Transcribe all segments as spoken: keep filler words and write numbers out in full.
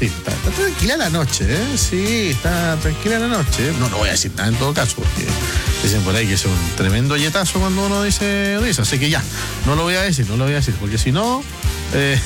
Sí, está, está tranquila la noche, ¿eh? Sí, está tranquila la noche. No, no voy a decir nada en todo caso, porque dicen por ahí que es un tremendo yetazo cuando uno dice eso. Así que ya, no lo voy a decir, no lo voy a decir, porque si no, eh,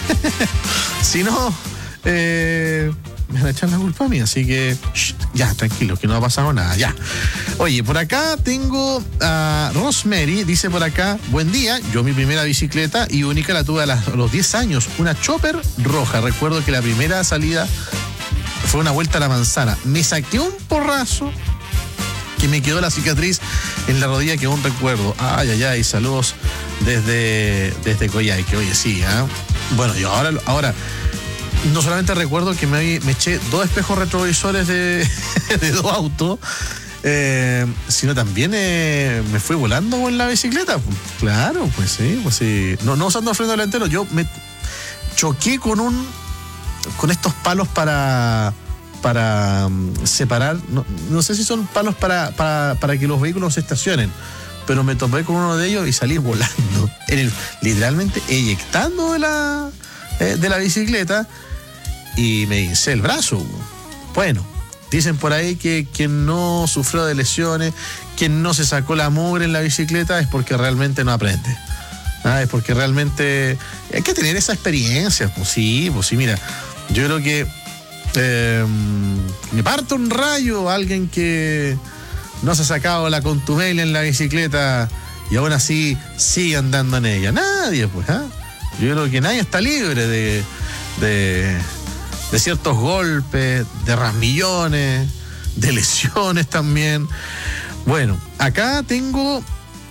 si no, eh, me van a echar la culpa a mí. Así que, shh, ya, tranquilo, que no ha pasado nada, ya. Oye, por acá tengo a Rosemary, dice por acá, buen día, yo mi primera bicicleta y única la tuve a, las, a los diez años, una Chopper roja. Recuerdo que la primera salida fue una vuelta a la manzana. Me saqué un porrazo que me quedó la cicatriz en la rodilla que aún recuerdo. Ay, ay, ay, saludos desde, desde Coyhaique. Oye, sí, ¿eh? Bueno, yo ahora, ahora no solamente recuerdo que me, me eché dos espejos retrovisores de, de dos autos, eh, sino también eh, me fui volando con la bicicleta. Claro, pues sí, pues sí. No, no usando freno delantero, yo me choqué con un con estos palos para para um, separar, no, no sé si son palos para, para, para que los vehículos se estacionen, pero me topé con uno de ellos y salí volando, en el, literalmente eyectando de la, eh, de la bicicleta, y me hincé el brazo. Bueno, dicen por ahí que quien no sufrió de lesiones, quien no se sacó la mugre en la bicicleta, es porque realmente no aprende. Ah, es porque realmente hay que tener esa experiencia. Pues sí, pues sí, mira, yo creo que eh, me parto un rayo a alguien que no se ha sacado la contumelia en la bicicleta y aún así sigue andando en ella. Nadie, pues, ¿ah? Yo creo que nadie está libre de, de, de ciertos golpes, de rasmillones, de lesiones también. Bueno, acá tengo,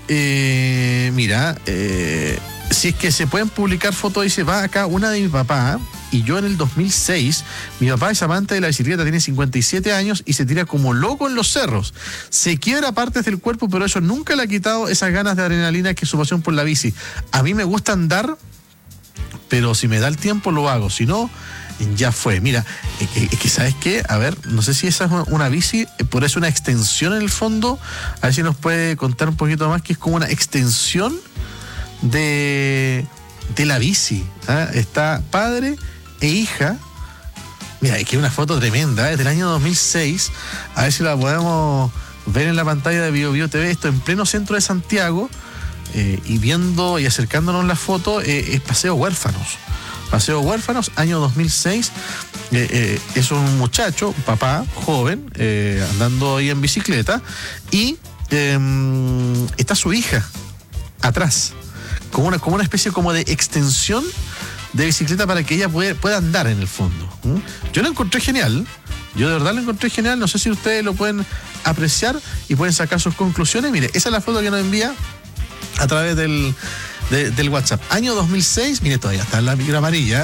eh, mira, eh, si es que se pueden publicar fotos, dice, va acá una de mi papá, y yo en el dos mil seis, mi papá es amante de la bicicleta, tiene cincuenta y siete años y se tira como loco en los cerros. Se quiebra partes del cuerpo, pero eso nunca le ha quitado esas ganas de adrenalina que es su pasión por la bici. A mí me gusta andar, pero si me da el tiempo lo hago, si no, ya fue. Mira, es que, es que ¿sabes qué? A ver, no sé si esa es una bici, por eso una extensión en el fondo, a ver si nos puede contar un poquito más, que es como una extensión de, de la bici, ¿eh? Está padre e hija. Mira, es que es una foto tremenda, ¿eh? Del año dos mil seis, a ver si la podemos ver en la pantalla de Bio Bio T V, esto en pleno centro de Santiago, eh, y viendo y acercándonos la foto, eh, es Paseo Huérfanos. Paseo Huérfanos, año dos mil seis, eh, eh, es un muchacho, un papá joven, eh, andando ahí en bicicleta, y eh, está su hija atrás, como una, como una especie como de extensión de bicicleta para que ella pueda, pueda andar en el fondo. ¿Mm? Yo lo encontré genial, yo de verdad lo encontré genial, no sé si ustedes lo pueden apreciar y pueden sacar sus conclusiones. Mire, esa es la foto que nos envía a través del, de, del WhatsApp. Año dos mil seis, mire, todavía está en la micro amarilla.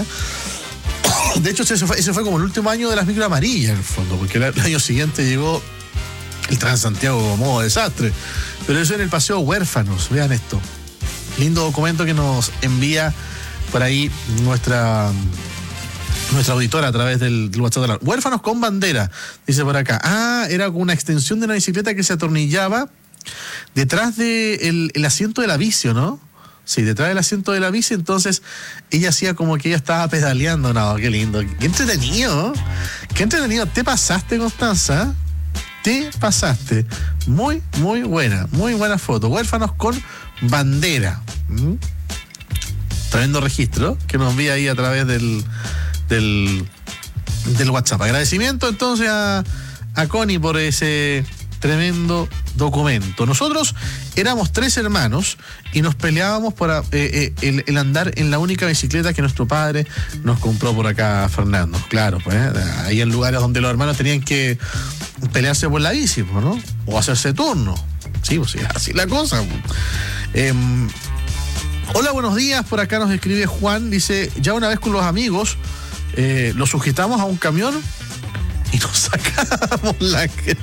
De hecho, ese fue, ese fue como el último año de las micro amarillas, en el fondo, porque el, el año siguiente llegó el Transantiago como modo desastre. Pero eso en el Paseo Huérfanos, vean esto. Lindo documento que nos envía por ahí nuestra, nuestra auditora a través del, del WhatsApp de la... Huérfanos con bandera, dice por acá. Ah, era como una extensión de una bicicleta que se atornillaba detrás del de el asiento de la bici, ¿no? Sí, detrás del asiento de la bici, entonces ella hacía como que ella estaba pedaleando. No, qué lindo, qué entretenido, qué entretenido. ¿Te pasaste, Constanza? Te pasaste. Muy, muy buena, muy buena foto. Huérfanos con bandera. ¿Mm? Tremendo registro que nos envía ahí a través del, del, del WhatsApp. Agradecimiento entonces a, a Connie por ese tremendo documento. Nosotros éramos tres hermanos y nos peleábamos por eh, eh, el, el andar en la única bicicleta que nuestro padre nos compró por acá, Fernando. Claro, pues eh, ahí en lugares donde los hermanos tenían que pelearse por la bici, pues, ¿no? O hacerse turno. Sí, pues sí, así la cosa. Eh, hola, buenos días. Por acá nos escribe Juan. Dice, ya una vez con los amigos eh, los sujetamos a un camión y nos sacamos la...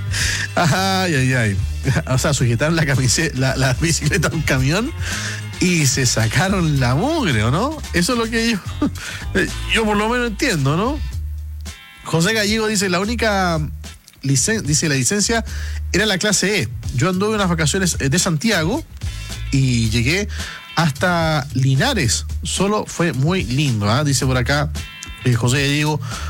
Ay, ay, ay. O sea, sujetaron la, camiseta, la, la bicicleta a un camión y se sacaron la mugre, ¿o no? Eso es lo que yo... Yo por lo menos entiendo, ¿no? José Gallego dice, la única... Licen- dice, la licencia era la clase E. Yo anduve unas vacaciones de Santiago y llegué hasta Linares. Solo fue muy lindo, ¿eh? Dice por acá eh, José Gallego.